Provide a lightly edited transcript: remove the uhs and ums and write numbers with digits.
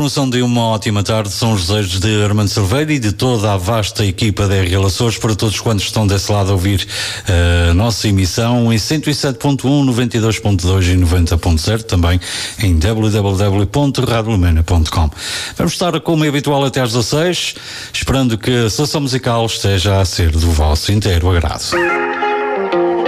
continuação de uma ótima tarde são os desejos de Armando Cerveira e de toda a vasta equipa da RL Açores para todos quantos estão desse lado a ouvir a nossa emissão em 107.1, 92.2 e 90.0, também em www.radiolumena.com. Vamos estar como é habitual até às 16, esperando que a seleção musical esteja a ser do vosso inteiro agrado.